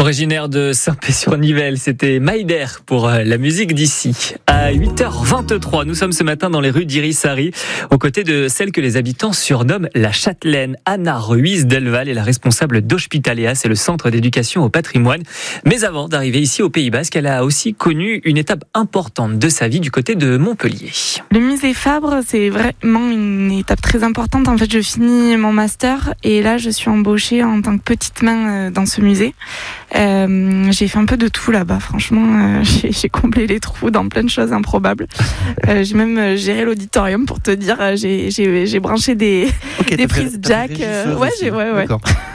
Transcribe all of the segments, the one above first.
Originaire de Saint-Pé-sur-Nivelle, c'était Maïder pour la musique d'ici. À 8h23, nous sommes ce matin dans les rues d'Iris-Sary, aux côtés de celle que les habitants surnomment la Châtelaine. Anna Ruiz Delval est la responsable d'Hospitalia, c'est le centre d'éducation au patrimoine. Mais avant d'arriver ici au Pays Basque, elle a aussi connu une étape importante de sa vie du côté de Montpellier. Le musée Fabre, c'est vraiment une étape très importante. En fait, je finis mon master et là, je suis embauchée en tant que petite main dans ce musée. J'ai fait un peu de tout là-bas, franchement, j'ai comblé les trous dans plein de choses improbables. J'ai même géré l'auditorium pour te dire, j'ai branché des prises jack. Ouais.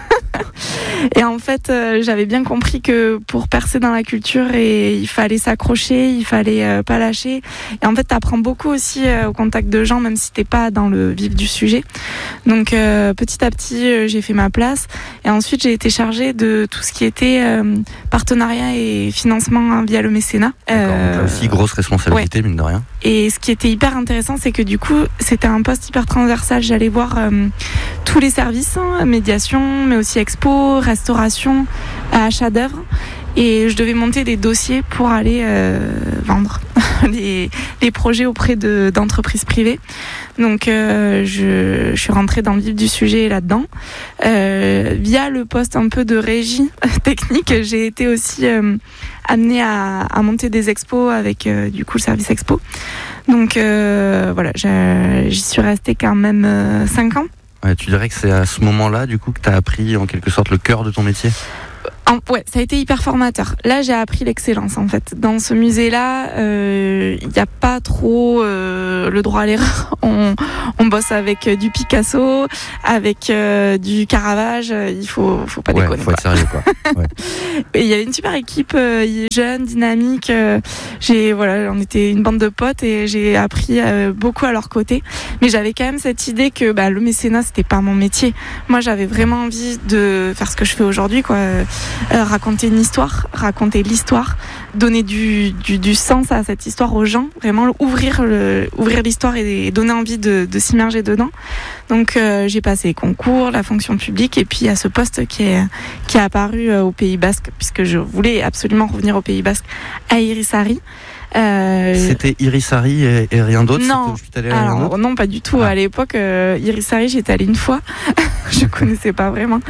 Et en fait, j'avais bien compris que pour percer dans la culture, il fallait s'accrocher, il fallait pas lâcher. Et en fait, t'apprends beaucoup aussi au contact de gens, même si t'es pas dans le vif du sujet. Donc, petit à petit, j'ai fait ma place. Et ensuite, j'ai été chargée de tout ce qui était partenariat et financement via le mécénat. D'accord, donc aussi grosse responsabilité, mine de rien. Et ce qui était hyper intéressant, c'est que du coup, c'était un poste hyper transversal. J'allais voir tous les services, médiation, mais aussi expo, restauration, achat d'œuvres. Et je devais monter des dossiers pour aller vendre les projets auprès d'entreprises privées. Donc je suis rentrée dans le vif du sujet là-dedans. Via le poste un peu de régie technique, j'ai été aussi amenée à monter des expos avec du coup le service expo. Donc voilà, j'y suis restée quand même 5 ans. Ouais, tu dirais que c'est à ce moment-là du coup que tu as appris en quelque sorte le cœur de ton métier ? Ouais, ça a été hyper formateur. Là, j'ai appris l'excellence en fait. Dans ce musée-là, il n'y a pas trop le droit à l'erreur. On bosse avec du Picasso, avec du Caravage. Il faut pas déconner. Faut être sérieux quoi. Ouais. Et il y avait une super équipe jeune, dynamique. On était une bande de potes et j'ai appris beaucoup à leur côté. Mais j'avais quand même cette idée que le mécénat c'était pas mon métier. Moi, j'avais vraiment envie de faire ce que je fais aujourd'hui, quoi. Raconter une histoire, raconter l'histoire, donner du sens à cette histoire aux gens, vraiment ouvrir l'histoire et donner envie de s'immerger dedans. Donc j'ai passé les concours, la fonction publique et puis il y a ce poste qui est apparu au Pays Basque puisque je voulais absolument revenir au Pays Basque à Iris-Sary. C'était Iris-Sary et rien d'autre? Non, pas du tout. À l'époque, Iris-Sary, j'étais allée une fois. Je connaissais pas vraiment.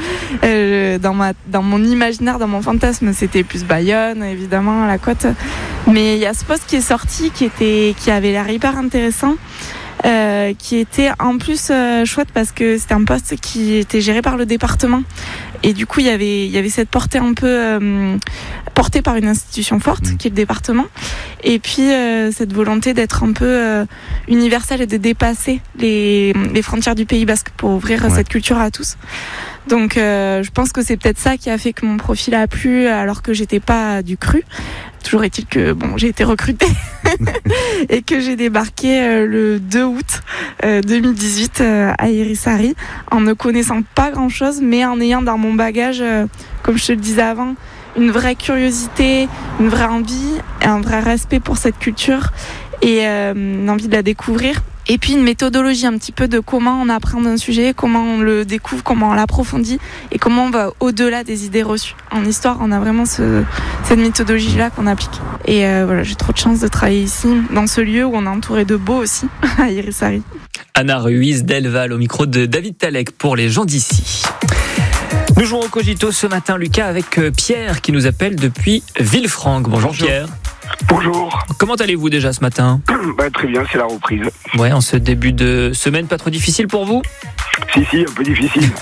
Dans mon imaginaire, dans mon fantasme, c'était plus Bayonne, évidemment, la côte. Mais il y a ce poste qui est sorti, qui avait l'air hyper intéressant. Qui était en plus chouette parce que c'était un poste qui était géré par le département et du coup il y avait cette portée un peu portée par une institution forte qui est le département et puis cette volonté d'être un peu universelle et de dépasser les frontières du Pays Basque pour ouvrir cette culture à tous. Donc je pense que c'est peut-être ça qui a fait que mon profil a plu alors que j'étais pas du cru. Toujours est-il que j'ai été recrutée et que j'ai débarqué le 2 août 2018 à Iris-Sary en ne connaissant pas grand-chose mais en ayant dans mon bagage, comme je te le disais avant, une vraie curiosité, une vraie envie, un vrai respect pour cette culture et une envie de la découvrir. Et puis une méthodologie un petit peu de comment on apprend un sujet, comment on le découvre, comment on l'approfondit et comment on va au-delà des idées reçues. En histoire, on a vraiment cette méthodologie-là qu'on applique. Et j'ai trop de chance de travailler ici, dans ce lieu où on est entouré de beaux aussi, à Iris-Sary. Anna Ruiz Delval au micro de David Talek pour les gens d'ici. Nous jouons au Cogito ce matin, Lucas, avec Pierre qui nous appelle depuis Villefranche. Bonjour Pierre. Bonjour. Comment allez-vous déjà ce matin ? Très bien, c'est la reprise. Ouais, en ce début de semaine, pas trop difficile pour vous ? Si, un peu difficile.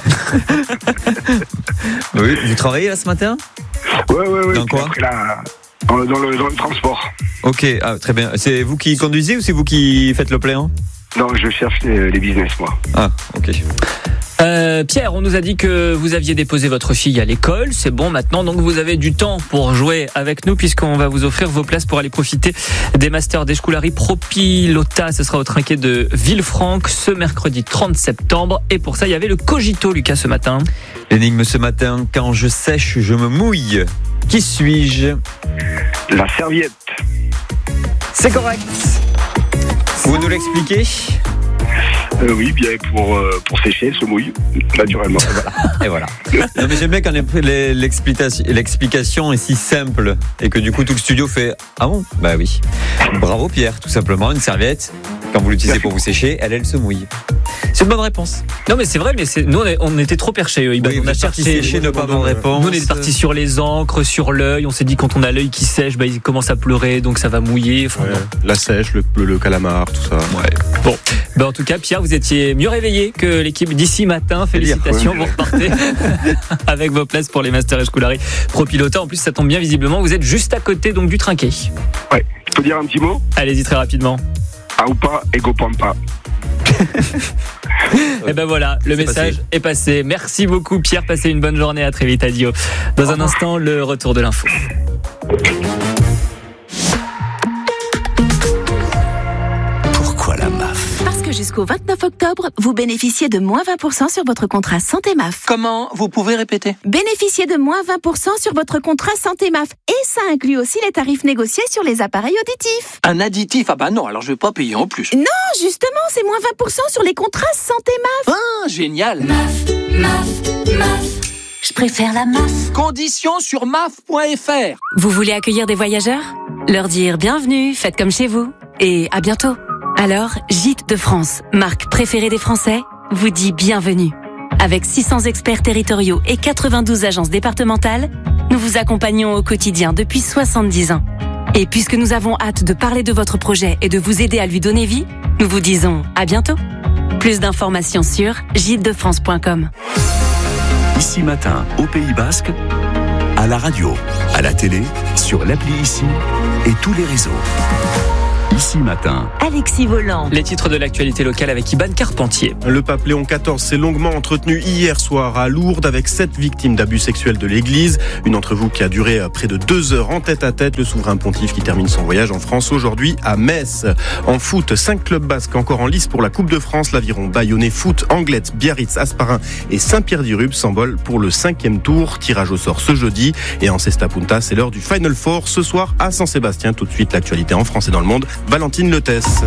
Oui, vous travaillez là ce matin ? Ouais. Dans quoi ? Après, dans le transport. Ok, très bien. C'est vous qui conduisez ou c'est vous qui faites le plein ? Non, je cherche les business, moi. Ah, ok. Pierre, on nous a dit que vous aviez déposé votre fille à l'école, c'est bon maintenant, donc vous avez du temps pour jouer avec nous puisqu'on va vous offrir vos places pour aller profiter des Masters d'Escoulari Propilota. Ce sera au Trinquet de Villefranche ce mercredi 30 septembre et pour ça il y avait le Cogito, Lucas, ce matin. L'énigme ce matin, quand je sèche, je me mouille. Qui suis-je ? La serviette. C'est correct. Vous nous l'expliquez ? Oui, bien pour sécher, elle se mouille, naturellement. Et voilà. Non, mais j'aime bien quand l'explication est si simple et que du coup tout le studio fait « Ah bon ?» Bah oui. Bravo Pierre, tout simplement. Une serviette, quand vous l'utilisez pour vous sécher, elle se mouille. C'est une bonne réponse. Non mais c'est vrai, mais nous on était trop perchés. Iban. Oui, on a cherché sécher, ne pas avoir de réponse. Nous on est parti sur les encres, sur l'œil. On s'est dit quand on a l'œil qui sèche, il commence à pleurer, donc ça va mouiller. Enfin, la sèche, le calamar, tout ça. Ouais. Bon, en tout cas, Pierre, vous étiez mieux réveillé que l'équipe d'ici matin. Félicitations, vous repartez avec vos places pour les Master Escoulari Pro Pilota. En plus, ça tombe bien, visiblement, vous êtes juste à côté donc du trinquet. Ouais. Je peux dire un petit mot ? Allez-y très rapidement. Aupa ego pampa. Et ben voilà, le message est passé. Merci beaucoup Pierre, passez une bonne journée, à très vite, adieu. Dans un instant, le retour de l'info. Pourquoi la MAF ? Parce que jusqu'au 29 octobre, vous bénéficiez de moins 20% sur votre contrat santé MAF. Comment ? Vous pouvez répéter ? Bénéficiez de moins 20% sur votre contrat santé MAF. Et ça inclut aussi les tarifs négociés sur les appareils auditifs. Un additif ? Ah bah non, alors je vais pas payer en plus. Non, justement, c'est moins 20% sur les contrats santé MAF. Ah, génial. MAF. Je préfère la MAF. Conditions sur maf.fr. Vous voulez accueillir des voyageurs ? Leur dire bienvenue, faites comme chez vous. Et à bientôt. Alors, Gîtes de France, marque préférée des Français, vous dit bienvenue. Avec 600 experts territoriaux et 92 agences départementales, nous vous accompagnons au quotidien depuis 70 ans. Et puisque nous avons hâte de parler de votre projet et de vous aider à lui donner vie, nous vous disons à bientôt. Plus d'informations sur gîtesdefrance.com. Ici Matin, au Pays Basque, à la radio, à la télé, sur l'appli Ici et tous les réseaux. Ici Matin. Alexis Volant. Les titres de l'actualité locale avec Iban Carpentier. Le pape Léon XIV s'est longuement entretenu hier soir à Lourdes avec 7 victimes d'abus sexuels de l'église. Une entrevue qui a duré près de 2 heures en tête-à-tête. Le souverain pontife qui termine son voyage en France aujourd'hui à Metz. En foot, 5 clubs basques encore en lice pour la Coupe de France. L'Aviron, Bayonnais, Foot, Anglette, Biarritz, Asparin et Saint-Pierre-d'Irube s'envolent pour le 5e tour. Tirage au sort ce jeudi. Et en Cesta Punta, c'est l'heure du Final Four ce soir à Saint-Sébastien. Tout de suite, l'actualité en France et dans le monde. Valentine Letesse.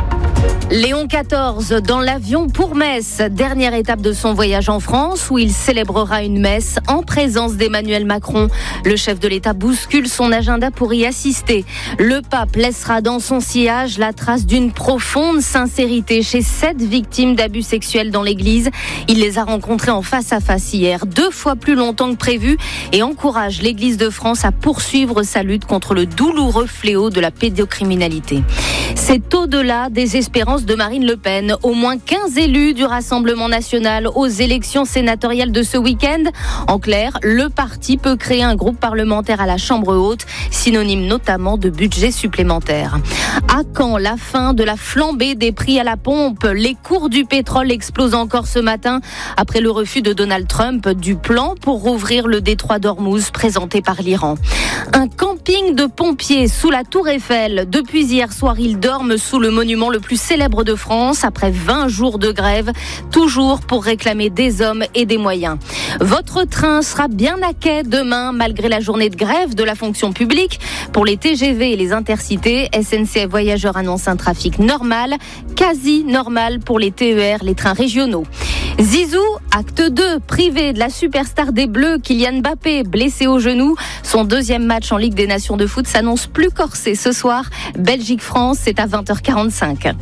Léon XIV dans l'avion pour Metz, dernière étape de son voyage en France où il célébrera une messe en présence d'Emmanuel Macron. Le chef de l'État bouscule son agenda pour y assister. Le pape laissera dans son sillage la trace d'une profonde sincérité chez 7 victimes d'abus sexuels dans l'église. Il les a rencontrées en face à face hier, 2 fois plus longtemps que prévu, et encourage l'Église de France à poursuivre sa lutte contre le douloureux fléau de la pédocriminalité. C'est au-delà des espérances de Marine Le Pen. Au moins 15 élus du Rassemblement national aux élections sénatoriales de ce week-end. En clair, le parti peut créer un groupe parlementaire à la Chambre haute, synonyme notamment de budget supplémentaire. À quand la fin de la flambée des prix à la pompe ? Les cours du pétrole explosent encore ce matin après le refus de Donald Trump du plan pour rouvrir le détroit d'Ormuz présenté par l'Iran. Un camping de pompiers sous la Tour Eiffel. Depuis hier soir, ils dorment sous le monument le plus célèbre de France après 20 jours de grève, toujours pour réclamer des hommes et des moyens. Votre train sera bien à quai demain, malgré la journée de grève de la fonction publique. Pour les TGV et les intercités, SNCF Voyageurs annonce un trafic normal, quasi normal pour les TER, les trains régionaux. Zizou, acte 2, privé de la superstar des Bleus, Kylian Mbappé, blessé au genou. Son 2e match en Ligue des Nations de foot s'annonce plus corsé ce soir. Belgique-France, c'est à 20h45.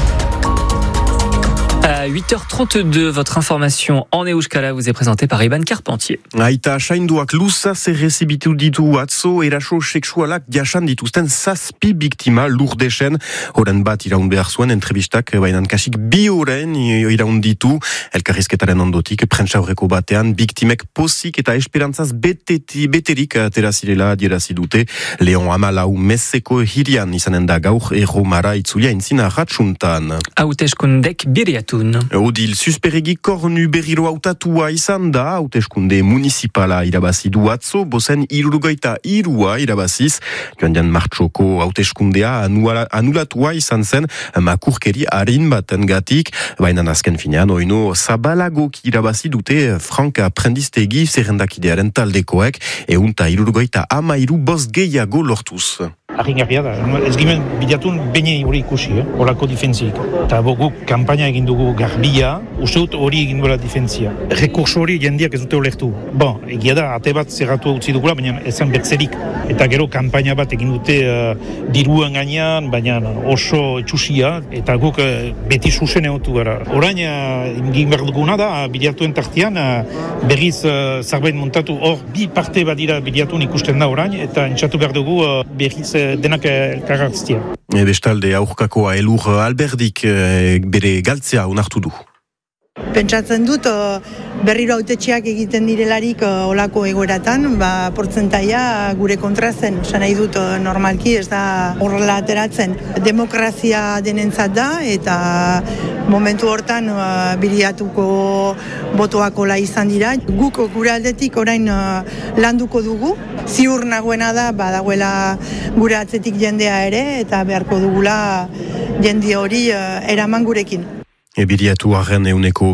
À 8h32, votre information en Euskara vous est présentée par Iban Carpentier. Aita shainduak luza zerrezibitu ditu atzo eraso sexualak jasan dituzten 7 biktima Lourdesen. Horen bat iraun behar zuen entrevistak bainan kasik 2 oren iraun ditu. Elkarrizketaren ondotik prentsa aurreko batean biktimek pozik eta esperantzaz beterik atera zirela adierazi dute. Leon Amalau Mezeko hirian izanen da gaur erromara itzulia intzina ratxuntan. Hauteskundek biriatu. Odil susperegi kornu berriro hautatua izan da, hauteskunde municipala irabazi du atzo, bozen 73 irabaziz. Joan martxoko hauteskundea anulatua izan zen, makurkeri harin baten gatik, baina azken finean oino zabalagok irabazi dute Frank Aprendiztegi zerrendakidearen taldekoek, 173 bost gehiago lortuz. argingarria da. Ez gimen bilatun beine hori ikusi, horako difentzik. Eta guk kanpaina egin dugu garbia, uste dut hori egin duela difentzia. Rekurso hori jendiak ez dute olertu. Egia da, ate bat zerratu utzi dugula, baina ezan bertzerik. Eta gero kanpaina bat egin dute diruan gainean, baina oso etxusia, eta guk beti zuzen egotu gara. Orain, egin behar duguna da, bilatuen tartean, berriz zarbait montatu hor, bi parte bat dira bilatun ikusten da orain, eta entxatu behar dugu berriz denak elkarraztia. Bestalde aurkakoa Elur Alberdik bere galtzea onartu du. Pentsatzen dut berriro hautetxeak egiten direlarik olako egoeratan, portzentaia gure kontra zen. Esan nahi dut normalki ez da horrela ateratzen. Demokrazia denentzat da eta momentu hortan biliatuko botoak ola izan dira. Guk gure aldetik orain landuko dugu. Ziur nagoena da badagoela gure atzetik jendea ere eta beharko dugula jende hori eraman gurekin. Biliatuaren euneko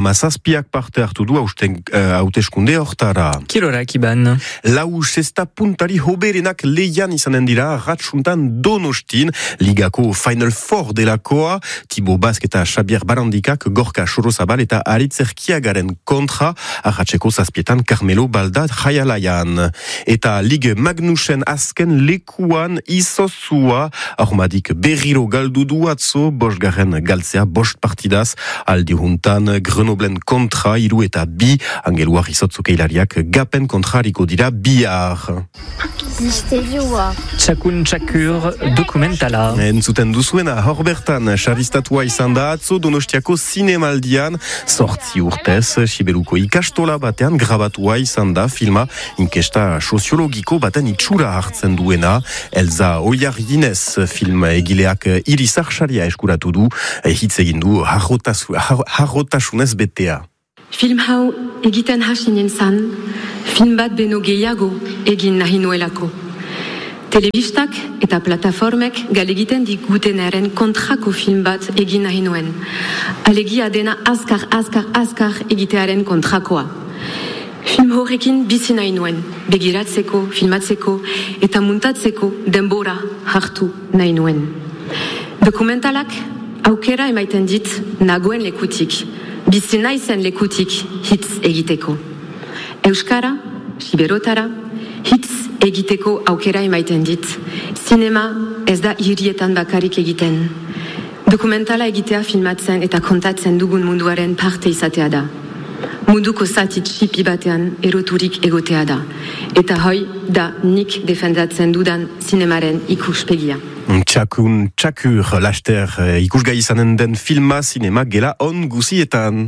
57 parte hartu du hauteskunde hortara. Kirorak, Iban. Lau sexta puntari hoberenak leian izanen dira ratxuntan Donostin, ligako Final Four delakoa, Thibaut Basque eta Xabier Barandikak, Gorka Sorozabal eta Aritz Erkiagaren kontra, arratseko zazpietan Carmelo Balda jaialaian. Eta Ligue Magnussen azken lekuan izozua, ahmadik berriro galdu du atzo, bosgarren galtzea bost partidaz, aldi juntan Grenoblen kontra, iru eta bi, Angeluar izotzuk eilariak gapen kontrariko dira bihar. Misterioa. Txakun txakur dokumentala. Entzuten duzuena, horbertan, xaristatua izan da atzo Donostiako zinemaldian, 8 urtez, Siberuko ikastola batean grabatua izan da filma, inkesta soziologiko baten itxura hartzen duena, Elza Oiarginez film egileak Irizar Saria eskuratu du, hitz egin du harrotasunez betea. Film hau egiten hasinen zan, film bat beno gehiago egin nahi nuelako. Telebistak eta plataformek galegiten digutenaren kontrako film bat egin nahi nuen. Alegia dena azkar egitearen kontrakoa. Film horrekin bizi nahi nuen, begiratzeko, filmatzeko eta muntatzeko denbora hartu nahi nuen. Dokumentalak aukera emaiten dit nagoen lekutik, bizi naizen lekutik hitz egiteko. Euskara, siberotara, hitz egiteko aukera emaiten dit. Zinema ez da hirietan bakarik egiten. Dokumentala egitea filmatzen eta kontatzen dugun munduaren parte izatea da. Munduko zati txipi batean eroturik egotea da. Eta hoi da nik defendatzen dudan zinemaren ikuspegia. Txakun txakur laster ikusgai izanen den filma zinema gela on guzietan.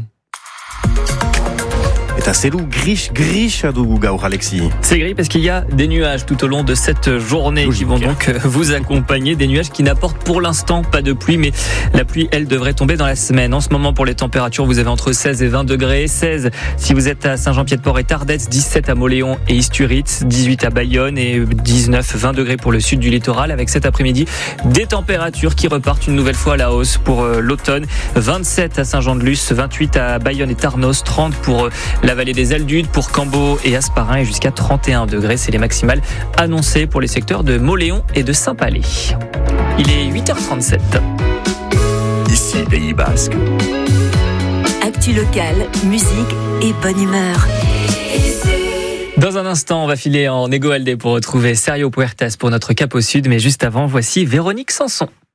Eta zeru gris dugu gaur, Alexis. C'est gris parce qu'il y a des nuages tout au long de cette journée qui vont donc vous accompagner. Des nuages qui n'apportent pour l'instant pas de pluie, mais la pluie, elle, devrait tomber dans la semaine. En ce moment, pour les températures, vous avez entre 16 et 20 degrés. 16 si vous êtes à Saint-Jean-Pied-de-Port et Tardets, 17 à Moléon et Isturiz, 18 à Bayonne et 19-20 degrés pour le sud du littoral. Avec cet après-midi, des températures qui repartent une nouvelle fois à la hausse pour l'automne. 27 à Saint-Jean-de-Luz, 28 à Bayonne et Tarnos, 30 pour la vallée des Aldudes, pour Cambo et Asparin et jusqu'à 31 degrés. C'est les maximales annoncées pour les secteurs de Moléon et de Saint-Palais. Il est 8h37. Ici, Pays Basque. Actu locale, musique et bonne humeur. Dans un instant, on va filer en Egoaldé pour retrouver Sergio Puertas pour notre Cap au Sud. Mais juste avant, voici Véronique Sanson.